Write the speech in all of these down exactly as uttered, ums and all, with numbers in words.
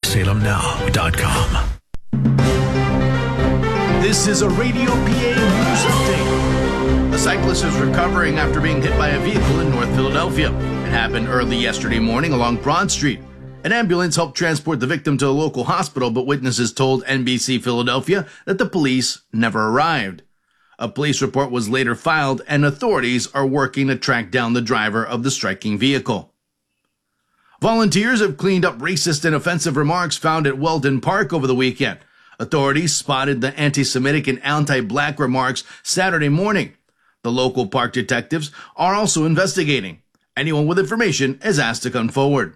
Salem Now dot com. This is a Radio P A news update. A cyclist is recovering after being hit by a vehicle in North Philadelphia. It happened early yesterday morning along Broad Street. An ambulance helped transport the victim to a local hospital, but witnesses told N B C Philadelphia that the police never arrived. A police report was later filed, and authorities are working to track down the driver of the striking vehicle. Volunteers have cleaned up racist and offensive remarks found at Weldon Park over the weekend. Authorities spotted the anti-Semitic and anti-black remarks Saturday morning. The local park detectives are also investigating. Anyone with information is asked to come forward.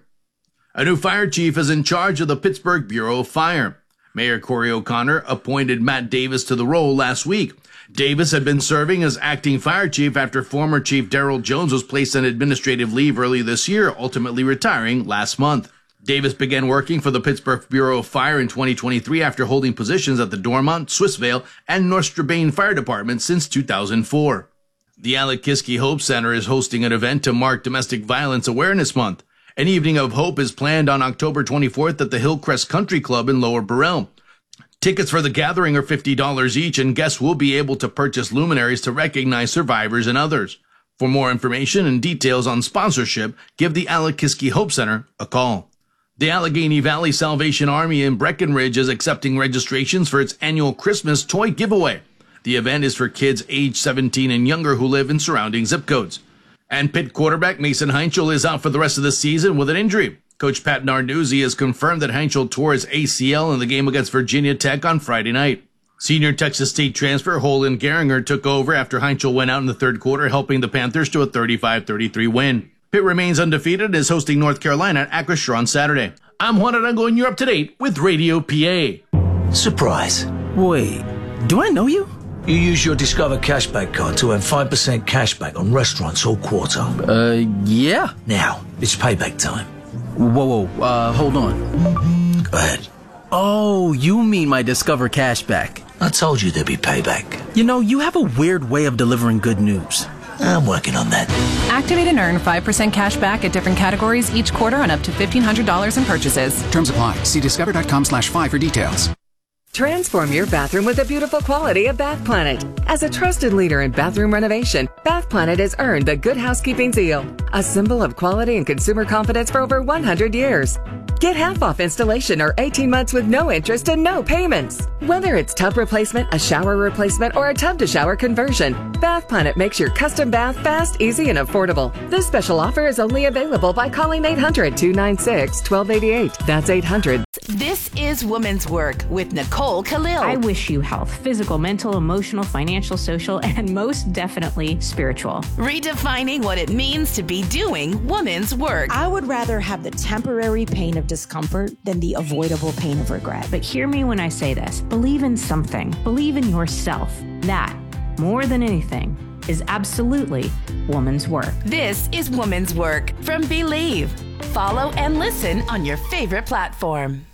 A new fire chief is in charge of the Pittsburgh Bureau of Fire. Mayor Corey O'Connor appointed Matt Davis to the role last week. Davis had been serving as acting fire chief after former Chief Darrell Jones was placed on administrative leave early this year, ultimately retiring last month. Davis began working for the Pittsburgh Bureau of Fire in twenty twenty-three after holding positions at the Dormont, Swissvale, and North Strabane Fire Departments since two thousand four. The Alec Kiske Hope Center is hosting an event to mark Domestic Violence Awareness Month. An evening of hope is planned on October twenty-fourth at the Hillcrest Country Club in Lower Burrell. Tickets for the gathering are fifty dollars each, and guests will be able to purchase luminaries to recognize survivors and others. For more information and details on sponsorship, give the Alec Kiske Hope Center a call. The Allegheny Valley Salvation Army in Breckenridge is accepting registrations for its annual Christmas toy giveaway. The event is for kids age seventeen and younger who live in surrounding zip codes. And Pitt quarterback Mason Heinchel is out for the rest of the season with an injury. Coach Pat Narduzzi has confirmed that Heinchel tore his A C L in the game against Virginia Tech on Friday night. Senior Texas State transfer Holden Geringer took over after Heinchel went out in the third quarter, helping the Panthers to a thirty-five thirty-three win. Pitt remains undefeated and is hosting North Carolina at Acrisure on Saturday. I'm Juan Arango, and you're up to date with Radio P A. Surprise. Wait, do I know you? You use your Discover Cashback card to earn five percent cashback on restaurants all quarter. Uh, yeah. Now, it's payback time. Whoa, whoa, uh, hold on. Go ahead. Oh, you mean my Discover Cashback. I told you there'd be payback. You know, you have a weird way of delivering good news. I'm working on that. Activate and earn five percent cash back at different categories each quarter on up to fifteen hundred dollars in purchases. Terms apply. See discover.com slash five for details. Transform your bathroom with the beautiful quality of Bath Planet. As a trusted leader in bathroom renovation, Bath Planet has earned the Good Housekeeping seal, a symbol of quality and consumer confidence for over one hundred years. Get half off installation or eighteen months with no interest and no payments. Whether it's tub replacement, a shower replacement, or a tub-to-shower conversion, Bath Planet makes your custom bath fast, easy, and affordable. This special offer is only available by calling eight hundred, two nine six, one two eight eight. That's eight hundred. This is Women's Work with Nicole Khalil. I wish you health, physical, mental, emotional, financial, social, and most definitely spiritual. Redefining what it means to be doing women's work. I would rather have the temporary pain of discomfort than the avoidable pain of regret. But hear me when I say this. Believe in something. Believe in yourself. That, more than anything, is absolutely woman's work. This is Woman's Work from Believe. Follow and listen on your favorite platform.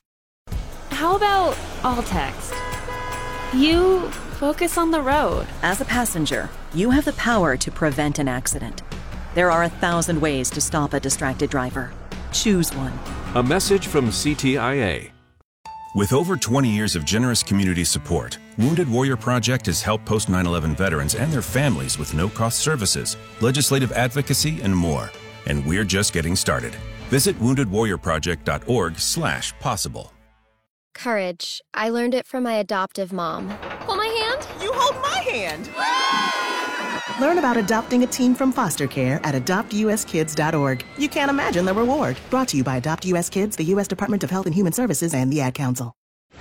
How about all text? You focus on the road. As a passenger, you have the power to prevent an accident. There are a thousand ways to stop a distracted driver. Choose one. A message from C T I A. With over twenty years of generous community support, Wounded Warrior Project has helped post nine eleven veterans and their families with no-cost services, legislative advocacy, and more. And we're just getting started. Visit wounded warrior project dot org slash possible. Courage. I learned it from my adoptive mom. Hold my hand. You hold my hand. Learn about adopting a teen from foster care at adopt u s kids dot org. You can't imagine the reward. Brought to you by Adopt U S Kids, the U S Department of Health and Human Services, and the Ad Council.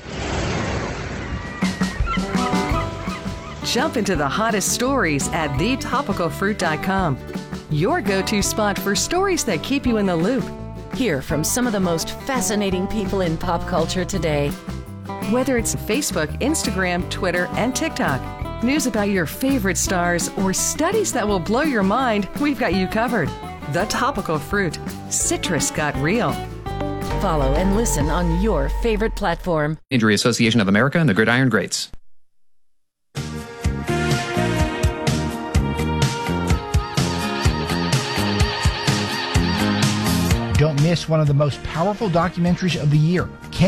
Jump into the hottest stories at the topical fruit dot com. Your go-to spot for stories that keep you in the loop. Hear from some of the most fascinating people in pop culture today. Whether it's Facebook, Instagram, Twitter, and TikTok, news about your favorite stars, or studies that will blow your mind, we've got you covered. The Topical Fruit. Citrus got real. Follow and listen on your favorite platform. Injury Association of America and the Gridiron Greats. Don't miss one of the most powerful documentaries of the year.